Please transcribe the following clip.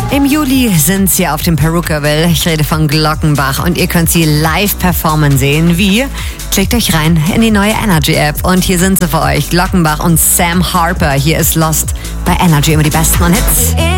Im Juli sind sie auf dem Perukaville. Ich rede von Glockenbach und ihr könnt sie live performen sehen. Wie? Klickt euch rein in die neue Energy App und hier sind sie für euch. Glockenbach und Sam Harper. Hier ist Lost bei Energy, immer die besten Hits.